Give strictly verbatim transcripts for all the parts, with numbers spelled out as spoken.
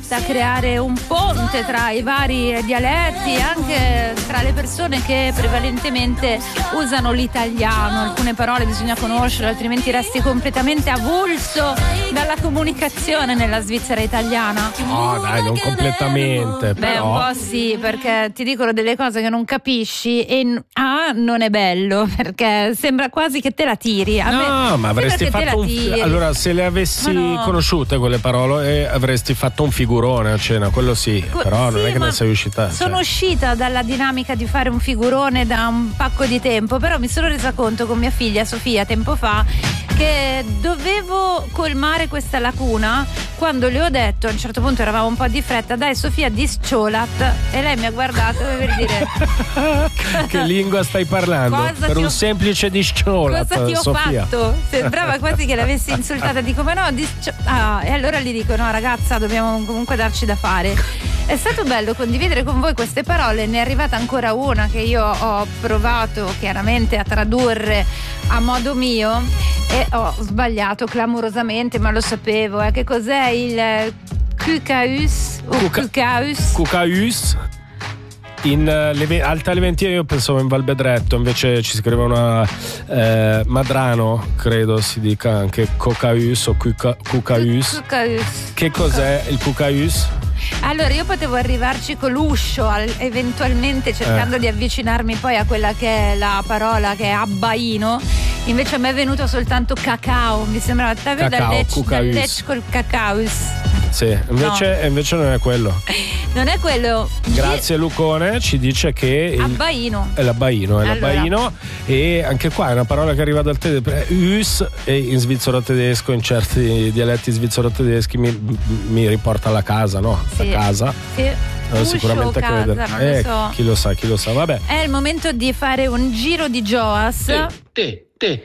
diretta, creare un ponte tra i vari dialetti, anche tra le persone che prevalentemente usano l'italiano. Alcune parole bisogna conoscere, altrimenti resti completamente avulso dalla comunicazione nella Svizzera italiana. No, dai, non completamente. Beh, però... un po' sì, perché ti dicono delle cose che non capisci e A, non è bello, perché sembra quasi che te la tiri. A no, me ma avresti fatto un fi- allora se le avessi no. conosciute quelle parole eh, avresti fatto un figurone a cena, quello sì, Co- però sì, non è che ne sei uscita. Sono cioè. uscita dalla dinamica di fare un figurone da un pacco di tempo, però mi sono resa conto con mia figlia Sofia tempo fa che dovevo colmare questa lacuna quando le ho detto, a un certo punto eravamo un po' di fretta, dai Sofia disciolat, e lei mi ha guardato per dire che lingua stai parlando? Cosa per un ho... semplice disciolat, cosa ti ho Sofia? fatto? Sembrava quasi che l'avessi insultata, dico ma no discio... ah, e allora gli dico no ragazza, dobbiamo comunque darci da fare. È stato bello condividere con voi queste parole, ne è arrivata ancora una che io ho provato chiaramente a tradurre a modo mio e ho sbagliato clamorosamente, ma lo sapevo. Eh. Che cos'è il Cucaus o Cucaus? Cucaus. In uh, Leve- Alta Leventina io pensavo in Valbedretto, invece ci scrive una eh, Madrano, credo si dica anche Cocaus o Cuca- Cucaus. Cucaus. Che cos'è il Cucaus? Allora io potevo arrivarci con l'uscio al, eventualmente cercando eh. di avvicinarmi poi a quella che è la parola che è abbaino, invece a me è venuto soltanto cacao, mi sembrava davvero dal Lecce col cacaus. Sì, invece, no. invece non è quello. Non è quello. Grazie Lucone, ci dice che il, abbaino. È l'abbaino, è allora. l'abbaino, e anche qua è una parola che arriva dal tedesco, us, e in svizzero tedesco, in certi dialetti svizzero tedeschi mi, mi riporta alla casa, no? Sì. A casa. Sì. Eh, sicuramente casa, crede. non eh, lo so. Chi lo sa, chi lo sa, vabbè. È il momento di fare un giro di Joas. Te, te, te.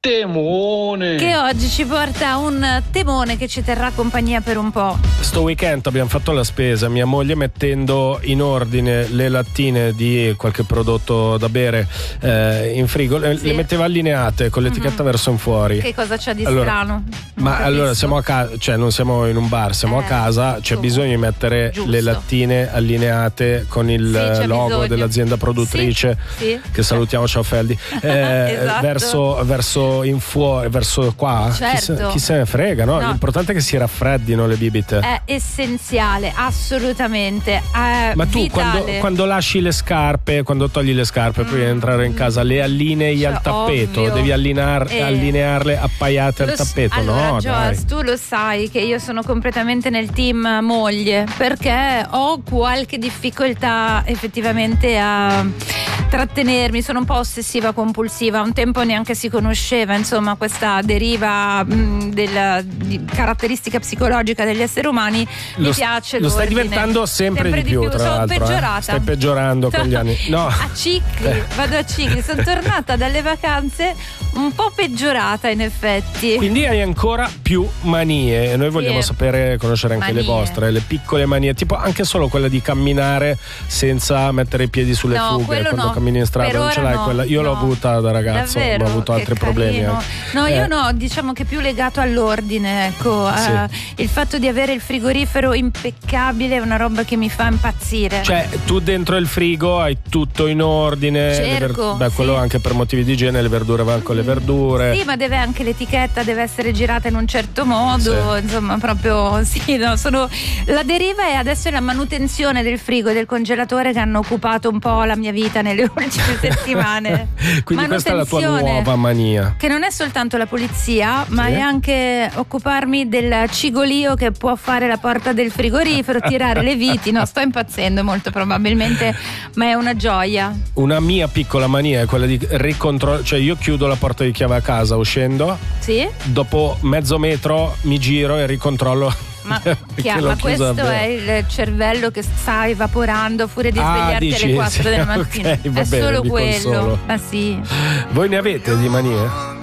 Temone che oggi ci porta un temone che ci terrà compagnia per un po'. Sto weekend abbiamo fatto la spesa, mia moglie mettendo in ordine le lattine di qualche prodotto da bere eh, in frigo, sì. le metteva allineate con l'etichetta mm-hmm. verso in fuori. Che cosa c'è di allora, strano? Non ma capisco. allora siamo a casa, cioè non siamo in un bar, siamo eh, a casa, c'è bisogno di mettere giusto. le lattine allineate con il sì, logo bisogno. dell'azienda produttrice, sì, sì. che salutiamo, ciao Feldi, eh, esatto. verso, verso in fuori, verso qua, certo. chi, se, chi se ne frega, no? no? L'importante è che si raffreddino le bibite. È essenziale, assolutamente. È Ma tu quando, vitale. quando lasci le scarpe, quando togli le scarpe mm. prima di entrare in casa, le allinei cioè, al tappeto, ovvio. devi allinear, eh. allinearle appaiate lo al tappeto, allora, no? Joas, tu lo sai che io sono completamente nel team moglie, perché ho qualche difficoltà effettivamente a trattenermi, sono un po' ossessiva compulsiva, un tempo neanche si conosceva insomma questa deriva mh, della di caratteristica psicologica degli esseri umani. Lo mi piace lo l'ordine. stai diventando sempre, sempre di più, più tra sono l'altro peggiorata eh? Stai peggiorando con gli anni, no. a cicli, eh. vado a cicli, sono tornata dalle vacanze un po' peggiorata in effetti. Quindi hai ancora più manie e noi vogliamo sì. sapere, conoscere anche manie. le vostre, le piccole manie, tipo anche solo quella di camminare senza mettere i piedi sulle no, fughe quando no. cammini in strada, per non ce l'hai no. quella? Io no. l'ho avuta da ragazzo, davvero? ma ho avuto altri che problemi carino. anche. No, eh. io no, diciamo che più legato all'ordine, ecco, sì. uh, il fatto di avere il frigorifero impeccabile è una roba che mi fa impazzire. Cioè tu dentro il frigo hai tutto in ordine, cerco, ver- beh quello sì. anche per motivi di igiene, le verdure vanno con le verdure. Sì, ma deve anche l'etichetta deve essere girata in un certo modo, sì. insomma proprio sì, no, sono la deriva è adesso la manutenzione del frigo e del congelatore che hanno occupato un po' la mia vita nelle ultime settimane. Quindi questa è la tua nuova mania. Che non è soltanto la pulizia, ma sì. è anche occuparmi del cigolio che può fare la porta del frigorifero, tirare le viti. No, sto impazzendo molto probabilmente, ma è una gioia. Una mia piccola mania è quella di ricontrollare, cioè io chiudo la porta di chiave a casa uscendo, sì? dopo mezzo metro mi giro e ricontrollo. Ma, chiaro, ma questo è il cervello che sta evaporando a furia di ah, svegliarti dici, alle quattro sì, della mattina. okay, va è bene, solo mi quello. consolo. Ma sì. Voi ne avete di manie?